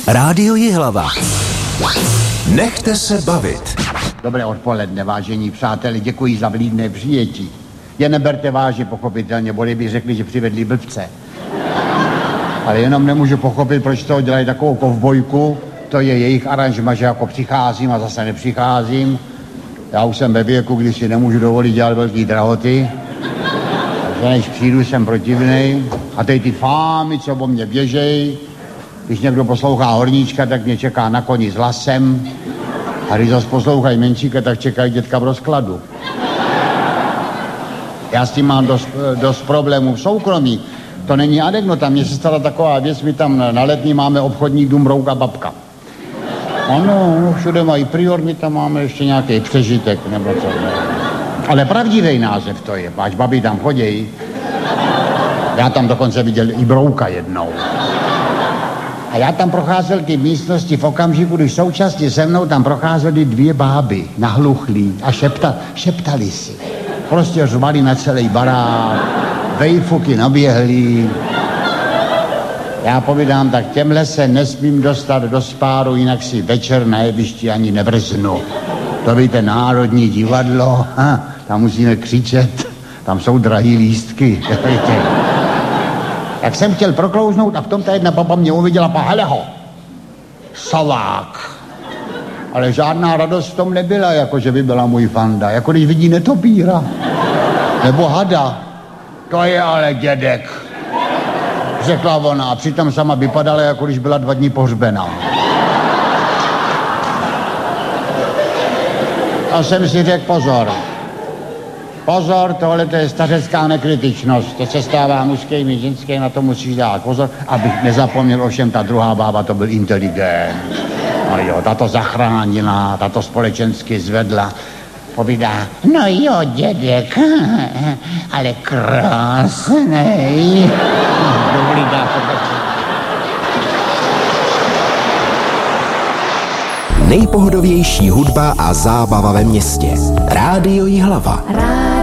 Rádio Jihlava. Nechte se bavit. Dobré odpoledne, vážení přáteli, děkuji za vlídné přijetí. Je neberte vážně, pochopitelně, boli by řekli, že přivedli blbce. Ale jenom nemůžu pochopit, proč toho dělají takovou kovbojku. To je jejich aranžma, že jako přicházím a zase nepřicházím. Já už jsem ve věku, kdy si nemůžu dovolit dělat velký drahoty. Takže než přijdu, jsem protivnej. A teď ty fámy, co o mě běžej. Když někdo poslouchá Horníčka, tak mě čeká na koni s lasem. A když zase poslouchají Menšíka, tak čekají dětka v rozkladu. Já s tím mám dost problémů v soukromí. To není anekdota, mně se stala taková věc, my tam na Letní máme obchodní dům Brouka babka. Ano, všude mají prior, my tam máme ještě nějaký přežitek, nebo co. Ale pravdivý název to je, páč babi tam chodějí. Já tam dokonce viděl i Brouka jednou. A já tam procházel ty místnosti v okamžiku, když současně se mnou tam procházely dvě báby, nahluchlí a šeptali si. Prostě řvali na celý barák, vejfuky naběhlí. Já povídám, tak těmhle se nesmím dostat do spáru, jinak si večer na jevišti ani nevrznu. To víte, Národní divadlo, tam musíme křičet, tam jsou drahý lístky. Tak jsem chtěl proklouznout a v tom ta jedna baba mě uviděla, paheleho, savák. Ale žádná radost v tom nebyla, jako že by byla můj fanda, jako když vidí netopíra. Nebo hada. To je ale dědek, řekla ona, a přitom sama vypadala, jako když byla 2 dny pohřbená. A jsem si řekl, pozor, tohle to je stařecká nekritičnost, to se stává mužským i ženským, na to musíš dát pozor, abych nezapomněl, ovšem ta druhá bába, to byl inteligent. No jo, ta to zachránila, ta to společensky zvedla. Povídá, no jo, dědek, ale krásnej. Dobrý dá Nejpohodovější hudba a zábava ve městě. Rádio Jihlava.